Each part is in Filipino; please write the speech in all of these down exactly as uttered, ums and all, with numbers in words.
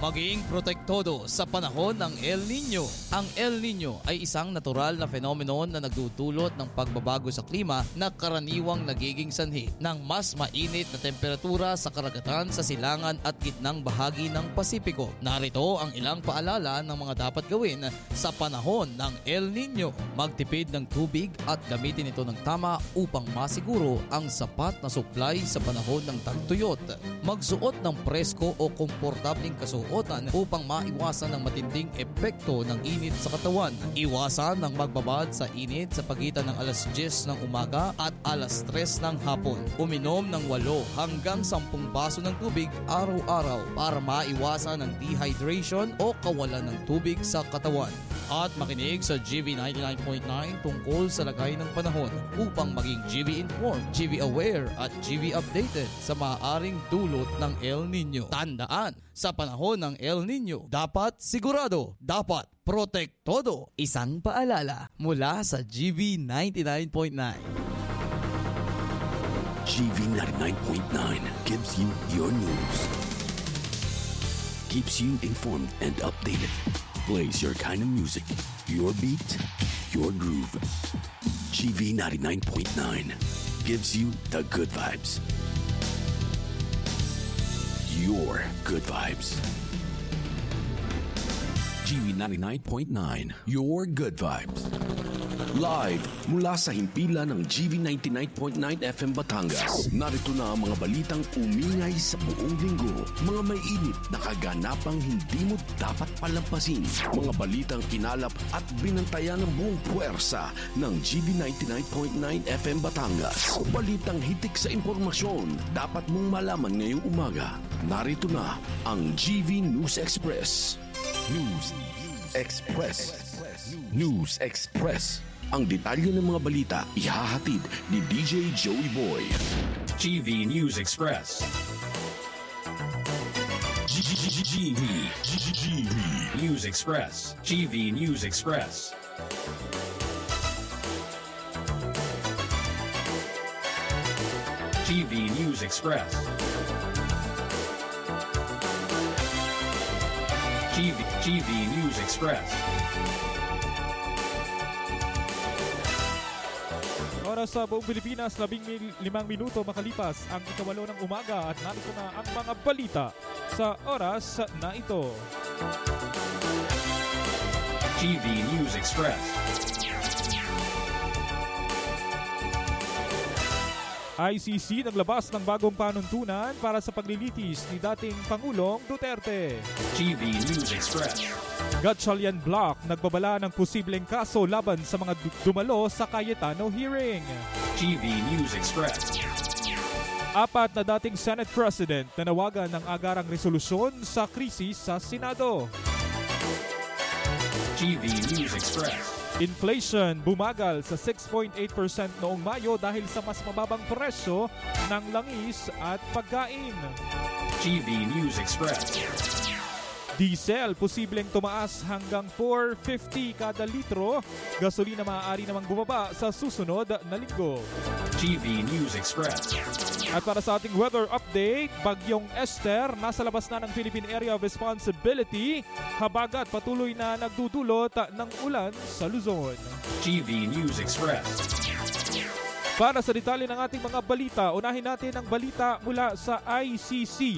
Maging protektodo sa panahon ng El Niño. Ang El Niño ay isang natural na phenomenon na nagdudulot ng pagbabago sa klima na karaniwang nagiging sanhi ng mas mainit na temperatura sa karagatan sa silangan at gitnang bahagi ng Pasipiko. Narito ang ilang paalala ng mga dapat gawin sa panahon ng El Niño. Magtipid ng tubig at gamitin ito ng tama upang masiguro ang sapat na supply sa panahon ng tagtuyot. Magsuot ng presko o komportabling kasuotan upang maiwasan ng matinding epekto ng init sa katawan. Iwasan ng magbabad sa init sa pagitan ng alas diyes ng umaga at alas tres ng hapon. Uminom ng walo hanggang sampung baso ng tubig araw-araw para maiwasan ng dehydration o kawalan ng tubig sa katawan. At makinig sa G V ninety-nine point nine tungkol sa lagay ng panahon upang maging G V informed, G V aware at G V updated sa maaaring dulot ng El Niño. Tandaan, sa panahon ng El Niño, dapat sigurado, dapat protektodo. Isang paalala mula sa G V ninety-nine point nine. G V ninety-nine point nine gives you your news, keeps you informed and updated, plays your kind of music, your beat, your groove. G V ninety-nine point nine gives you the good vibes. Your good vibes. G V ninety-nine point nine, your good vibes. Live mula sa himpilan ng G V ninety-nine point nine F M Batangas. Narito na ang mga balitang umingay sa buong linggo. Mga may init na kaganapang hindi mo dapat palampasin. Mga balitang kinalap at binantayan ng buong puwersa ng G V ninety-nine point nine F M Batangas. Balitang hitik sa impormasyon dapat mong malaman ngayong umaga. Narito na ang G V News Express. News Express. News Express. Ang detalye ng mga balita ihahatid ni D J Joey Boy. G V News Express. G V News Express. G V News Express. G V News Express. G V, G V News Express. Oras sa buong Pilipinas, labing limang minuto makalipas ang ikawalo ng umaga at narito na ang mga balita sa oras na ito. G V News Express. I C C naglabas ng bagong panuntunan para sa paglilitis ni dating Pangulong Duterte. G V News Express. Gatchalian Block nagbabala ng posibleng kaso laban sa mga dumalo sa Cayetano hearing. G V News Express. Apat na dating Senate President nanawagan ng agarang resolusyon sa krisis sa Senado. G V News Express. Inflation bumagal sa six point eight percent noong Mayo dahil sa mas mababang presyo ng langis at pagkain. G V News Express. Diesel posibleng tumaas hanggang four fifty kada litro. Gasolina maaari namang bumaba sa susunod na linggo. G V News Express. At para sa ating weather update, Bagyong Esther nasa labas na ng Philippine Area of Responsibility. Habagat patuloy na nagdudulot ng ulan sa Luzon. G V News Express. Para sa detalye ng ating mga balita, unahin natin ang balita mula sa I C C.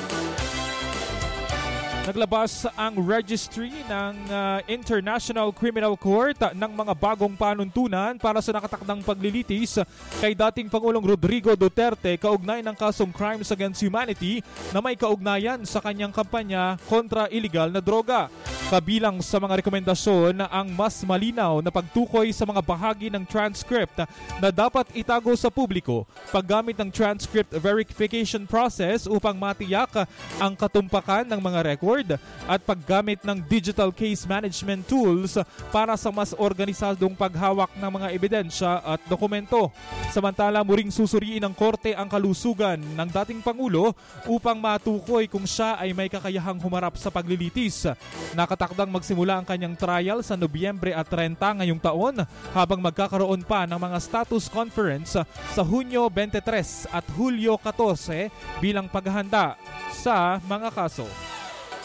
Naglabas ang registry ng uh, International Criminal Court ng mga bagong panuntunan para sa nakatakdang paglilitis kay dating Pangulong Rodrigo Duterte kaugnay ng kasong Crimes Against Humanity na may kaugnayan sa kanyang kampanya kontra iligal na droga. Kabilang sa mga rekomendasyon ang mas malinaw na pagtukoy sa mga bahagi ng transcript na dapat itago sa publiko, paggamit ng transcript verification process upang matiyak ang katumpakan ng mga record at paggamit ng digital case management tools para sa mas organisadong paghawak ng mga ebidensya at dokumento. Samantala, muring susuriin ng korte ang kalusugan ng dating Pangulo upang matukoy kung siya ay may kakayahang humarap sa paglilitis. Nakatakdang magsimula ang kanyang trial sa Nobyembre at thirty ngayong taon habang magkakaroon pa ng mga status conference sa Hunyo twenty-three at Hulyo fourteen bilang paghahanda sa mga kaso.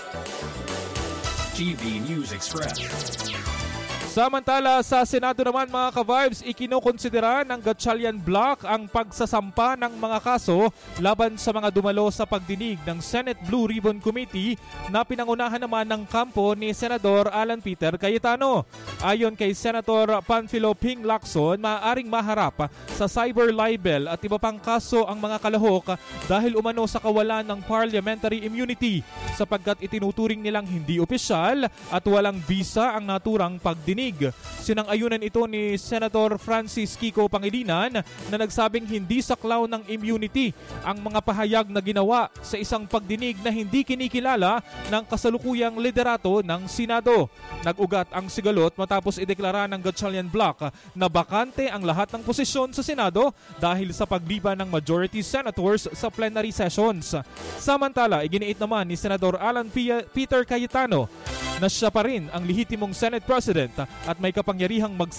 G V News Express. Samantala, sa Senado naman mga ka-vibes, ikinokonsidera ng Gatchalian Bloc ang pagsasampa ng mga kaso laban sa mga dumalo sa pagdinig ng Senate Blue Ribbon Committee na pinangunahan naman ng kampo ni Senador Alan Peter Cayetano. Ayon kay Senator Panfilo Ping Lacson, maaaring maharap sa cyber libel at iba pang kaso ang mga kalahok dahil umano sa kawalan ng parliamentary immunity sapagkat itinuturing nilang hindi opisyal at walang visa ang naturang pagdinig. Sinang-ayunan ito ni Senator Francis Kiko Pangilinan na nagsabing hindi saklaw ng immunity ang mga pahayag na ginawa sa isang pagdinig na hindi kinikilala ng kasalukuyang liderato ng Senado. Nag-ugat ang sigalot matapos ideklara ng Gatchalian Bloc na bakante ang lahat ng posisyon sa Senado dahil sa pagliban ng majority senators sa plenary sessions. Samantala, iginiit naman ni Senador Alan P- Peter Cayetano na siya pa rin ang lehitimong Senate President at may kapangyarihang mag